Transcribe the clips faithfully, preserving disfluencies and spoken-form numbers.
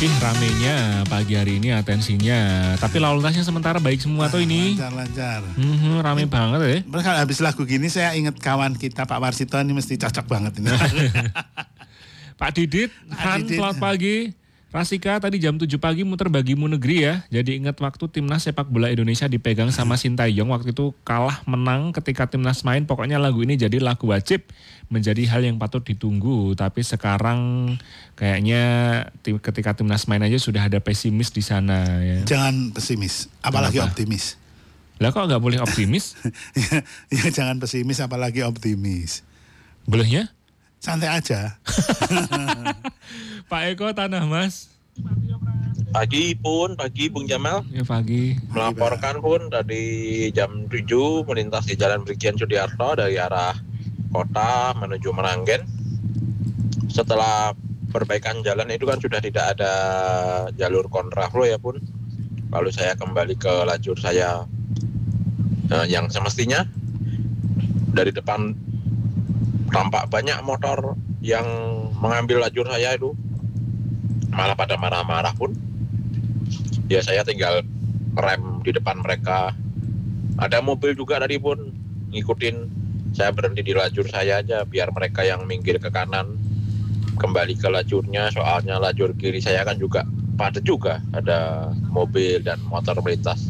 Ih, ramenya pagi hari ini atensinya. Tapi lalu lintasnya sementara baik semua tuh ini. Lancar-lancar. Hmm, rame banget ya. Terus kalau habis lagu gini saya ingat kawan kita Pak Warsito ini mesti cocok banget ini. Pak Didit, Han, selamat pagi. Rasika tadi jam tujuh pagi muter bagimu negeri ya. Jadi ingat waktu timnas sepak bola Indonesia dipegang sama Sintayong. Waktu itu kalah menang ketika timnas main. Pokoknya lagu ini jadi lagu wajib. Menjadi hal yang patut ditunggu. Tapi sekarang kayaknya tim, ketika timnas main aja sudah ada pesimis di sana ya. Jangan pesimis, apalagi Kenapa? optimis. Lah kok nggak boleh optimis? ya, ya jangan pesimis apalagi optimis. Bolehnya? Santai aja. Pak Eko Tanah Mas. Pagi Pun, pagi Bung Jamal. Ya pagi. Melaporkan Pun tadi jam tujuh melintas di Jalan Brigjen Sudiarto dari arah kota menuju Meranggen. Setelah perbaikan jalan itu kan sudah tidak ada jalur kontraflow ya Pun. Lalu saya kembali ke lajur saya eh, yang semestinya dari depan. Tampak banyak motor yang mengambil lajur saya itu malah pada marah-marah Pun. Ya saya tinggal rem di depan mereka. Ada mobil juga tadi Pun ngikutin. Saya berhenti di lajur saya aja biar mereka yang minggir ke kanan kembali ke lajurnya. Soalnya lajur kiri saya kan juga padat juga. Ada mobil dan motor melintas.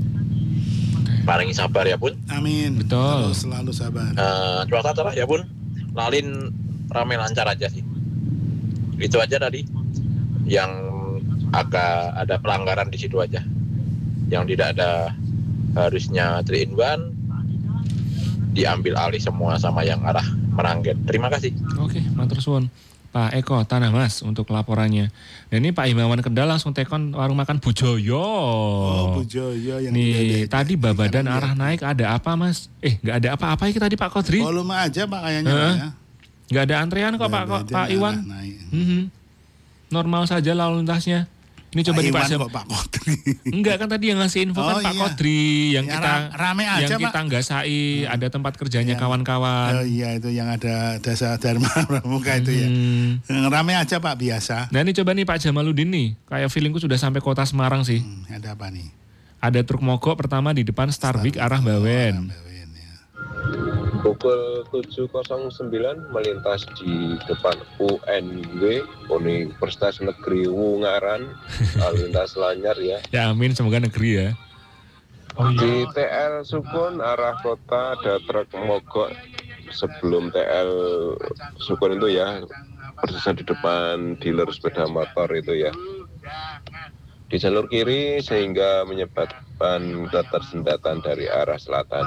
Paling sabar ya Pun. Amin. Betul. Terus selalu sabar. Uh, cuaca cerah ya Pun. Lalin rame lancar aja sih. Itu aja tadi. Yang agak ada pelanggaran di situ aja. Yang tidak ada harusnya three in one diambil alih semua sama yang arah Meranggen. Terima kasih. Oke, matur suwun. Pak Eko Tanah Mas untuk laporannya. Dan ini Pak Himawan Kendal langsung tekon warung makan Bujoyo. Oh, Bujoyo yang nih tadi babadan arah naik ada apa Mas? Eh nggak ada apa-apa ya tadi Pak Kodri? Volume aja Pak kayaknya. Uh, ya. Nggak ada antrean kok Pak kok, Pak Iwan. Mm-hmm. Normal saja lalu lintasnya. Ini coba Pak di Pak Iwan kok Pak Kodri. Enggak kan tadi yang ngasih info kan oh, Pak iya. Kodri yang ya, kita rame aja, yang Pak. kita nggak sai hmm. ada tempat kerjanya yang, kawan-kawan. Oh iya itu yang ada Dasa Dharma Pramuka itu hmm. ya. Rame aja Pak biasa. Nah ini coba nih Pak Jamaludin nih, kayak feelingku sudah sampai kota Semarang sih. Hmm, ada apa nih? Ada truk mogok pertama di depan Starwik arah Bawen. Bawen ya. Pukul tujuh nol sembilan melintas di depan U N W Universitas Negeri Ungaran. Lalu lintas lancar ya. Ya amin, semoga negeri ya. Oh, iya. Di T L Sukun arah kota ada truk mogok sebelum T L Sukun itu ya, persisnya di depan dealer sepeda motor itu ya. Di jalur kiri sehingga menyebabkan ketersendatan dari arah selatan.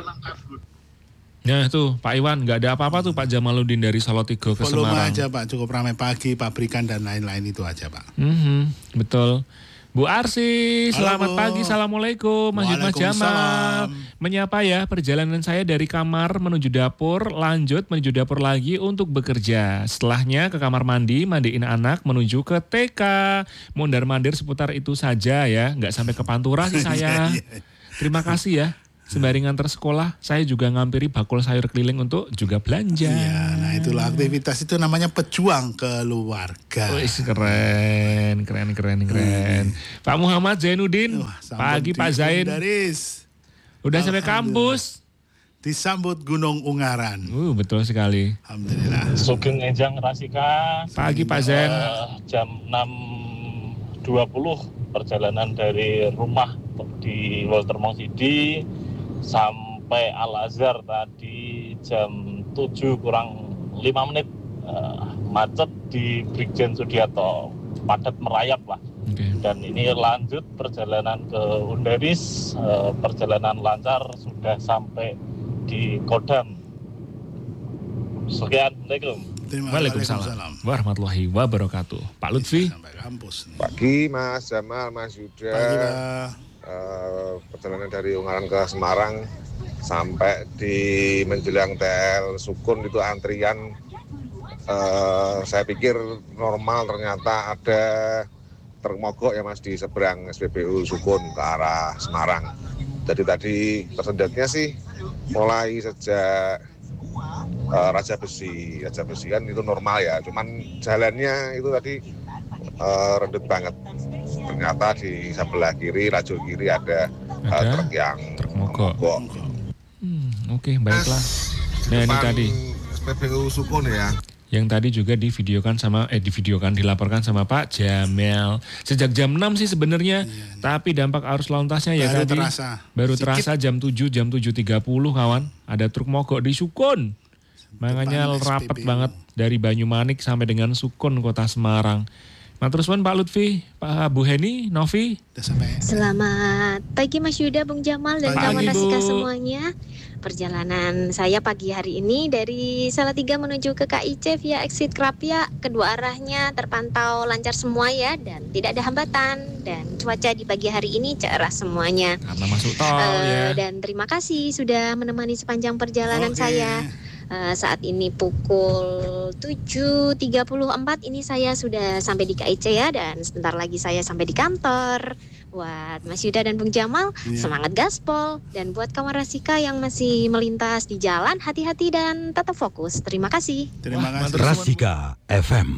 Nah tuh Pak Iwan, nggak ada apa-apa tuh Pak Jamaludin dari Salatiga ke Volume Semarang. aja Pak, cukup ramai pagi, pabrikan dan lain-lain itu aja Pak. Mm-hmm, betul. Bu Arsi, selamat Halo, pagi, Assalamualaikum, Mas Mas Jamal. Menyapa ya, perjalanan saya dari kamar menuju dapur, lanjut menuju dapur lagi untuk bekerja. Setelahnya ke kamar mandi, mandiin anak, menuju ke T K. Mondar-mandir seputar itu saja ya, nggak sampai ke Pantura sih saya. Terima kasih ya. Sembari nganter sekolah, saya juga ngampiri bakul sayur keliling untuk juga belanja. Iya, nah itulah aktivitas itu namanya pejuang keluarga. Wih, keren, keren, keren, keren. Hmm. Pak Muhammad Zainuddin, Wah, pagi Pak Zain. Daris. Udah sampai kampus. Disambut Gunung Ungaran. Uh, betul sekali. Alhamdulillah. Sugeng Enjang Rasika. Pagi Pak Zain. Uh, jam enam dua puluh perjalanan dari rumah di Walter Mongsidi sampai Al-Azhar tadi jam tujuh kurang lima menit, uh, macet di Brigjen Sudiarto, padat merayap lah. Okay. Dan ini lanjut perjalanan ke Undaris, uh, perjalanan lancar sudah sampai di Kodam. Sekian, Assalamualaikum. Waalaikumsalam warahmatullahi wabarakatuh. Pak Lutfi. Sampai kampus. Pagi Mas Jamal, Mas Yuda. Pagi Pak. Uh, perjalanan dari Ungaran ke Semarang sampai di menjelang T L Sukun itu antrian uh, saya pikir normal, ternyata ada truk mogok ya Mas di seberang S P B U Sukun ke arah Semarang. Jadi tadi tersendatnya sih mulai sejak uh, Raja Besi, Raja Besi kan itu normal ya, cuman jalannya itu tadi uh, redup banget. Ternyata di sebelah kiri, lajur kiri ada, ada? Uh, truk yang truk mogok. Hmm, Oke, okay, baiklah. Nah, ini tadi S P B U Sukun ya. Yang tadi juga divideokan sama eh divideokan dilaporkan sama Pak Jamel. Sejak jam enam sih sebenarnya, iya, tapi dampak arus lalu lintasnya ya baru tadi terasa. baru Sikit. terasa jam tujuh, jam tujuh tiga puluh kawan. Ada truk mogok di Sukun. Makanya rapat banget dari Banyumanik sampai dengan Sukun Kota Semarang. Matur suwun Pak Lutfi, Pak Bu Heni, Novi. Selamat pagi Mas Yuda, Bung Jamal dan kawan Rasika semuanya. Perjalanan saya pagi hari ini dari Salatiga menuju ke K I C via exit Krapia. Kedua arahnya terpantau lancar semua ya dan tidak ada hambatan. Dan cuaca di pagi hari ini cerah semuanya. Karena masuk tol uh, ya. Dan terima kasih sudah menemani sepanjang perjalanan okay. saya. Uh, saat ini pukul tujuh tiga puluh empat ini saya sudah sampai di K I C ya. Dan sebentar lagi saya sampai di kantor. Buat Mas Yuda dan Bung Jamal, yeah. semangat gaspol. Dan buat kawan Rasika yang masih melintas di jalan, hati-hati dan tetap fokus. Terima kasih. Terima kasih. Rasika F M.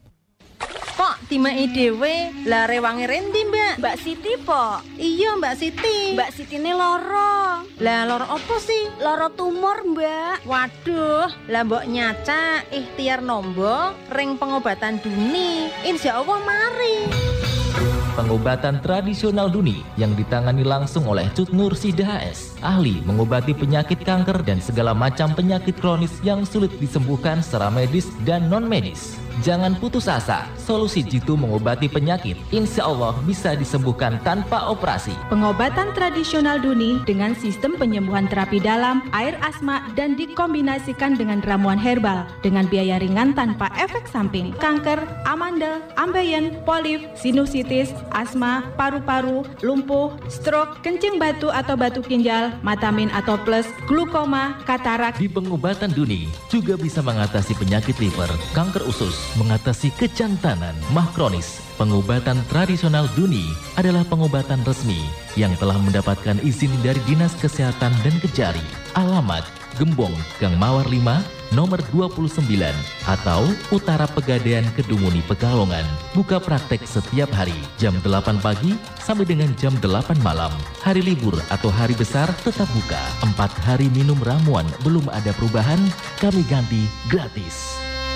Kok timai dewe lah rewangi rendi mbak? Mbak Siti po? Iya Mbak Siti. Mbak Siti ini loro. Lah loro apa sih? Loro tumor mbak. Waduh, lah mbok nyaca ikhtiar nombo ring pengobatan Duni. Insya Allah mari. Pengobatan tradisional Duni yang ditangani langsung oleh Cut Nur Sida H S, ahli mengobati penyakit kanker dan segala macam penyakit kronis yang sulit disembuhkan secara medis dan non-medis. Jangan putus asa, solusi jitu mengobati penyakit insya Allah bisa disembuhkan tanpa operasi. Pengobatan tradisional Duni dengan sistem penyembuhan terapi dalam, air asma, dan dikombinasikan dengan ramuan herbal dengan biaya ringan tanpa efek samping. Kanker, amandel, ambeien, polip, sinusitis, asma, paru-paru, lumpuh, stroke, kencing batu atau batu ginjal, matamin atau plus, glukoma, katarak. Di pengobatan Duni juga bisa mengatasi penyakit liver, kanker usus, mengatasi kejantanan, mah kronis. Pengobatan tradisional Duni adalah pengobatan resmi yang telah mendapatkan izin dari Dinas Kesehatan dan Kejari. Alamat Gembong, Gang Mawar lima, nomor dua puluh sembilan atau Utara Pegadaian Kedunguni Pekalongan. Buka praktek setiap hari jam delapan pagi sampai dengan jam delapan malam. Hari libur atau hari besar tetap buka. Empat hari minum ramuan belum ada perubahan, kami ganti gratis.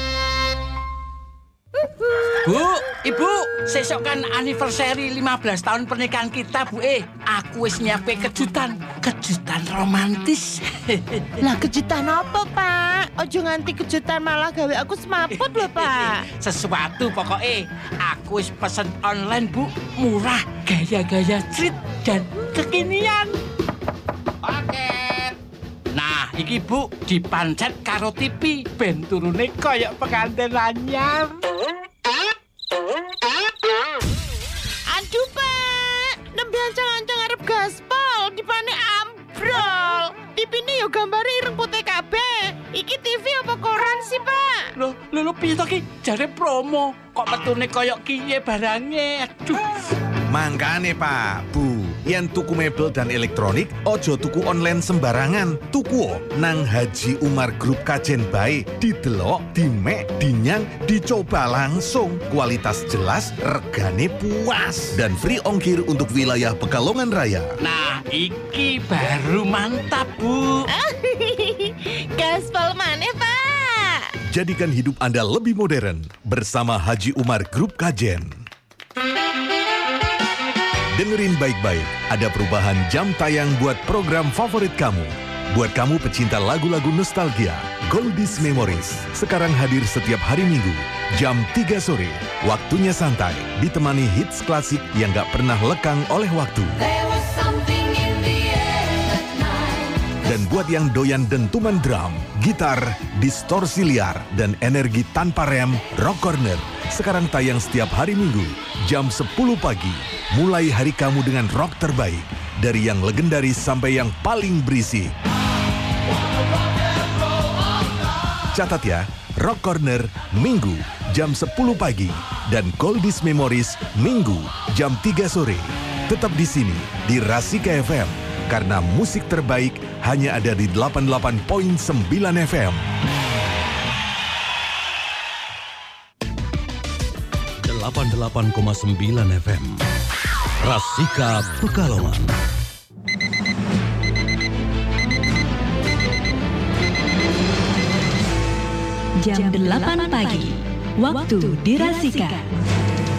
Bu, Ibu, sesok kan anniversary lima belas tahun pernikahan kita, Bu. Eh, aku wis nyiapin kejutan, kejutan romantis. Lah kejutan apa, Pak? Ojo nganti kejutan malah gawe aku semaput lho, Pak. Sesuatu pokoknya, aku wis pesen online, Bu. Murah, gaya-gaya street dan kekinian. Paket. Nah, iki Bu, dipancet karo T V, ben turune koyok pengantin anyar. Aduh Pak, nembe ancang-ancang arep gaspol, dipane ambrol. T V ini yo gambare ireng putih kabeh. Iki T V apa koran sih Pak? Loh, lho lho piye to ki? Jare promo, kok metune koyok kiye barange. Aduh. Mangkane Pak, Bu, yen tuku mebel dan elektronik, ojo tuku online sembarangan. Tuku nang Haji Umar Group Kajen bae, didelok, dimek, dinyang, dicoba langsung. Kualitas jelas, regane puas, dan free ongkir untuk wilayah Pekalongan Raya. Nah, iki baru mantap, Bu. Gaspol maneh, Pak. Jadikan hidup Anda lebih modern bersama Haji Umar Group Kajen. Dengerin baik-baik, ada perubahan jam tayang buat program favorit kamu. Buat kamu pecinta lagu-lagu nostalgia, Goldies Memories sekarang hadir setiap hari Minggu, jam tiga sore. Waktunya santai, ditemani hits klasik yang gak pernah lekang oleh waktu. Dan buat yang doyan dentuman drum, gitar, distorsi liar, dan energi tanpa rem, Rock Corner sekarang tayang setiap hari Minggu, jam sepuluh pagi. Mulai hari kamu dengan rock terbaik, dari yang legendaris sampai yang paling berisik. Catat ya, Rock Corner Minggu jam sepuluh pagi dan Goldies Memories Minggu jam tiga sore. Tetap di sini di Rasika F M karena musik terbaik hanya ada di delapan puluh delapan koma sembilan F M. delapan delapan puluh delapan koma sembilan F M. Rasika Pekalongan. Jam delapan pagi, waktu di Rasika.